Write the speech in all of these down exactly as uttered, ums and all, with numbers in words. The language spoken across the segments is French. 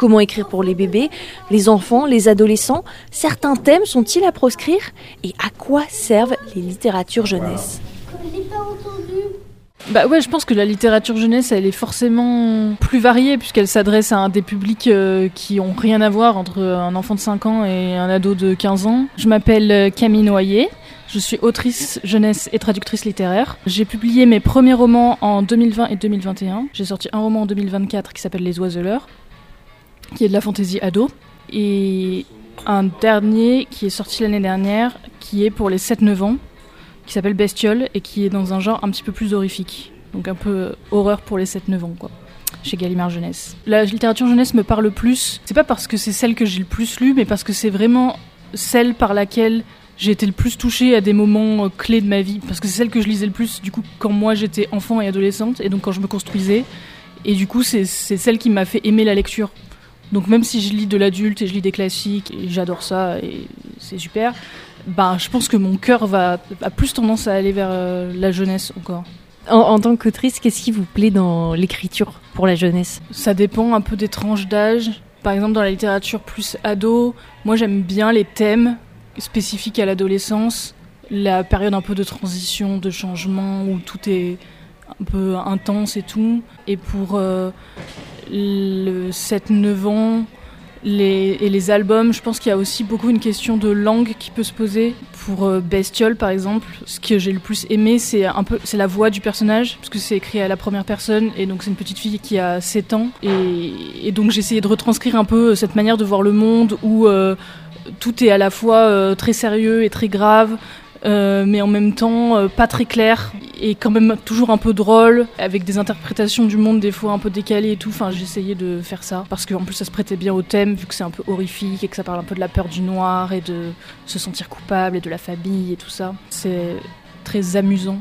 Comment écrire pour les bébés, les enfants, les adolescents? Certains thèmes sont-ils à proscrire? Et à quoi servent les littératures jeunesse? Bah ouais, je pense que la littérature jeunesse, elle est forcément plus variée puisqu'elle s'adresse à un des publics euh, qui ont rien à voir entre un enfant de cinq ans et un ado de quinze ans. Je m'appelle Camille Noyer, je suis autrice jeunesse et traductrice littéraire. J'ai publié mes premiers romans en deux mille vingt et deux mille vingt et un. J'ai sorti un roman en deux mille vingt-quatre qui s'appelle Les Oiseleurs, qui est de la fantaisie ado, et un dernier qui est sorti l'année dernière, qui est pour les sept neuf ans, qui s'appelle Bestiole et qui est dans un genre un petit peu plus horrifique. Donc un peu horreur pour les sept neuf ans, quoi, chez Gallimard Jeunesse. La littérature jeunesse me parle plus, c'est pas parce que c'est celle que j'ai le plus lue, mais parce que c'est vraiment celle par laquelle j'ai été le plus touchée à des moments clés de ma vie. Parce que c'est celle que je lisais le plus, du coup, quand moi j'étais enfant et adolescente, et donc quand je me construisais. Et du coup, c'est, c'est celle qui m'a fait aimer la lecture. Donc même si je lis de l'adulte et je lis des classiques, et j'adore ça, et c'est super, bah, je pense que mon cœur va, a plus tendance à aller vers euh, la jeunesse encore. En, en tant qu'autrice, qu'est-ce qui vous plaît dans l'écriture pour la jeunesse? Ça dépend un peu des tranches d'âge. Par exemple, dans la littérature plus ado, moi j'aime bien les thèmes spécifiques à l'adolescence, la période un peu de transition, de changement, où tout est un peu intense et tout. Et pour euh, le sept neuf ans les, et les albums, je pense qu'il y a aussi beaucoup une question de langue qui peut se poser. Pour euh, Bestiole, par exemple, ce que j'ai le plus aimé, c'est, un peu, c'est la voix du personnage, parce que c'est écrit à la première personne, et donc c'est une petite fille qui a sept ans. Et, et donc j'ai essayé de retranscrire un peu cette manière de voir le monde, où euh, tout est à la fois euh, très sérieux et très grave, Euh, mais en même temps euh, pas très clair et quand même toujours un peu drôle, avec des interprétations du monde des fois un peu décalées et tout. Enfin, j'essayais de faire ça parce qu'en plus ça se prêtait bien au thème, vu que c'est un peu horrifique et que ça parle un peu de la peur du noir et de se sentir coupable et de la famille et tout ça. C'est très amusant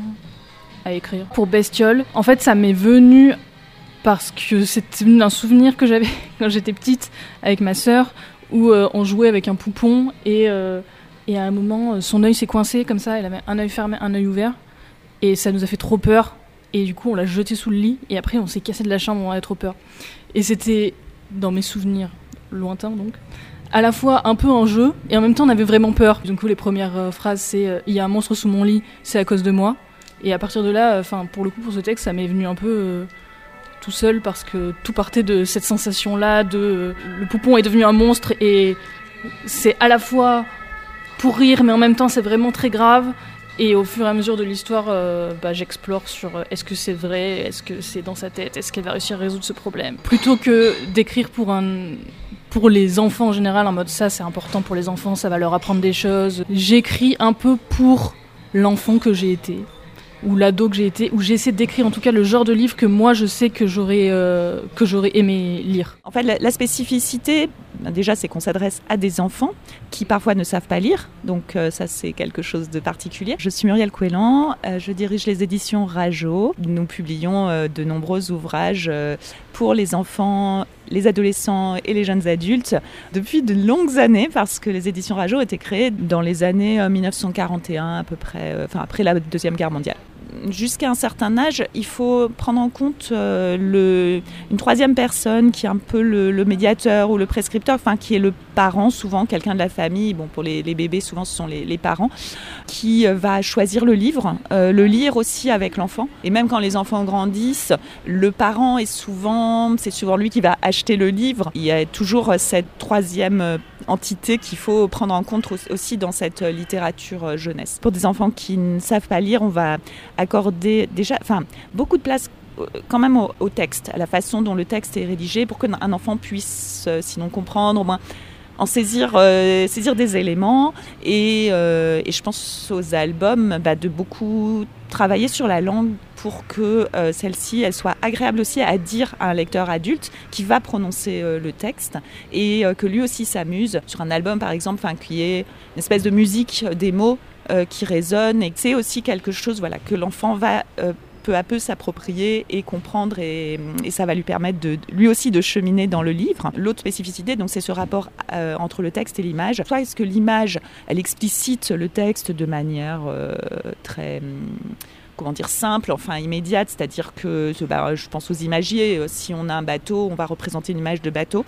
à écrire. Pour Bestiole, en fait ça m'est venu parce que c'était un souvenir que j'avais quand j'étais petite avec ma sœur, où euh, on jouait avec un poupon et euh, Et à un moment, son œil s'est coincé comme ça, elle avait un œil fermé, un œil ouvert. Et ça nous a fait trop peur. Et du coup, on l'a jeté sous le lit. Et après, on s'est cassé de la chambre, on avait trop peur. Et c'était, dans mes souvenirs lointains donc, à la fois un peu un jeu, et en même temps, on avait vraiment peur. Du coup, les premières euh, phrases, c'est euh, « Il y a un monstre sous mon lit, c'est à cause de moi ». Et à partir de là, enfin, pour le coup, pour ce texte, ça m'est venu un peu euh, tout seul, parce que tout partait de cette sensation-là, de euh, le poupon est devenu un monstre, et c'est à la fois pour rire, mais en même temps c'est vraiment très grave. Et au fur et à mesure de l'histoire, euh, bah, j'explore sur euh, est-ce que c'est vrai, est-ce que c'est dans sa tête, est-ce qu'elle va réussir à résoudre ce problème. Plutôt que d'écrire pour, un, pour les enfants en général, en mode ça c'est important pour les enfants, ça va leur apprendre des choses. J'écris un peu pour l'enfant que j'ai été, ou l'ado que j'ai été, où j'essaie d'écrire en tout cas le genre de livre que moi je sais que j'aurais, euh, que j'aurais aimé lire. En fait, la, la spécificité, déjà, c'est qu'on s'adresse à des enfants qui parfois ne savent pas lire, donc euh, ça c'est quelque chose de particulier. Je suis Muriel Couélan, euh, je dirige les éditions Rageot. Nous publions euh, de nombreux ouvrages euh, pour les enfants, les adolescents et les jeunes adultes depuis de longues années, parce que les éditions Rageot ont été créées dans les années euh, dix-neuf cent quarante et un à peu près, euh, enfin après la Deuxième Guerre mondiale. Jusqu'à un certain âge, il faut prendre en compte euh, le, une troisième personne qui est un peu le, le médiateur ou le prescripteur, enfin qui est le parent, souvent quelqu'un de la famille. Bon, pour les, les bébés, souvent ce sont les, les parents qui euh, va choisir le livre, euh, le lire aussi avec l'enfant. Et même quand les enfants grandissent, le parent est souvent, c'est souvent lui qui va acheter le livre. Il y a toujours cette troisième euh, entité qu'il faut prendre en compte aussi dans cette littérature jeunesse. Pour des enfants qui ne savent pas lire, on va accorder déjà, enfin, beaucoup de place quand même au, au texte, à la façon dont le texte est rédigé, pour qu'un enfant puisse euh, sinon comprendre, au moins en saisir, euh, saisir des éléments. Et, euh, et je pense aux albums, bah, de beaucoup travailler sur la langue pour que euh, celle-ci, elle soit agréable aussi à dire à un lecteur adulte qui va prononcer euh, le texte, et euh, que lui aussi s'amuse. Sur un album, par exemple, qu'il y ait une espèce de musique des mots euh, qui résonne, et c'est aussi quelque chose, voilà, que l'enfant va euh, peu à peu s'approprier et comprendre, et, et ça va lui permettre de, lui aussi de cheminer dans le livre. L'autre spécificité, donc, c'est ce rapport euh, entre le texte et l'image. Soit est-ce que l'image, elle explicite le texte de manière euh, très... comment dire, simple, enfin immédiate, c'est-à-dire que bah, je pense aux imagiers, si on a un bateau, on va représenter une image de bateau,